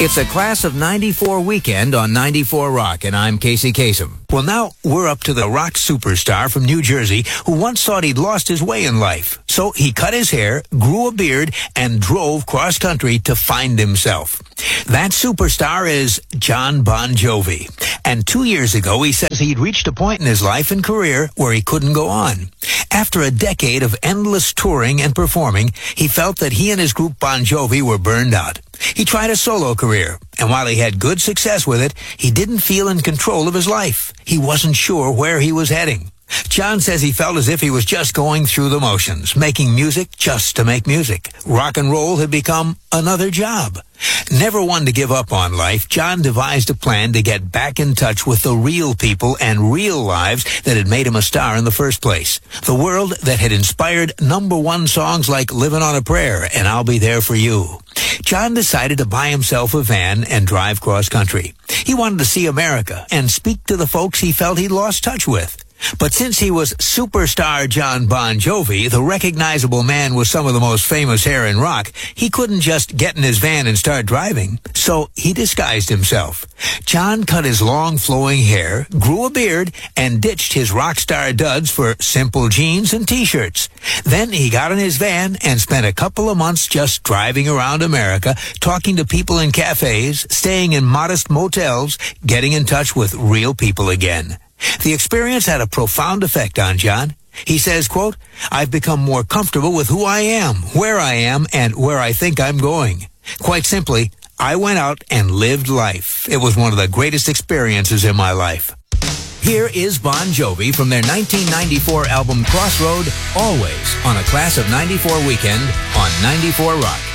It's a Class of 94 weekend on 94 Rock, and I'm Casey Kasem. Well, now we're up to the rock superstar from New Jersey who once thought he'd lost his way in life. So he cut his hair, grew a beard, and drove cross-country to find himself. That superstar is Jon Bon Jovi. And 2 years ago, he says he'd reached a point in his life and career where he couldn't go on. After a decade of endless touring and performing, he felt that he and his group Bon Jovi were burned out. He tried a solo career, and while he had good success with it, he didn't feel in control of his life. He wasn't sure where he was heading. Jon says he felt as if he was just going through the motions, making music just to make music. Rock and roll had become another job. Never one to give up on life, Jon devised a plan to get back in touch with the real people and real lives that had made him a star in the first place. The world that had inspired #1 songs like Livin' on a Prayer and I'll Be There for You. Jon decided to buy himself a van and drive cross-country. He wanted to see America and speak to the folks he felt he'd lost touch with. But since he was superstar Jon Bon Jovi, the recognizable man with some of the most famous hair in rock, he couldn't just get in his van and start driving. So he disguised himself. Jon cut his long flowing hair, grew a beard, and ditched his rock star duds for simple jeans and t-shirts. Then he got in his van and spent a couple of months just driving around America, talking to people in cafes, staying in modest motels, getting in touch with real people again. The experience had a profound effect on Jon. He says, quote, "I've become more comfortable with who I am, and where I think I'm going. Quite simply, I went out and lived life. It was one of the greatest experiences in my life." Here is Bon Jovi from their 1994 album Crossroad, Always, on a Class of 94 weekend on 94 Rock.